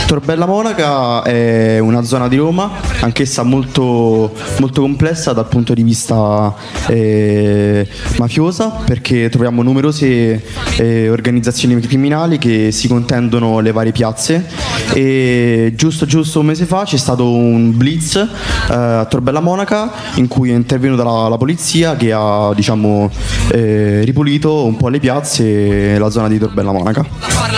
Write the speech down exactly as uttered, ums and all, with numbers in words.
Tor Bella Monaca è una zona di Roma, anch'essa molto, molto complessa dal punto di vista eh, mafiosa, perché troviamo numerose eh, organizzazioni criminali che si contendono le varie piazze. E giusto giusto un mese fa c'è stato un blitz eh, a Tor Bella Monaca, in cui è intervenuta la, la polizia, che ha, diciamo, eh, ripulito un po' le piazze e la zona di Tor Bella Monaca.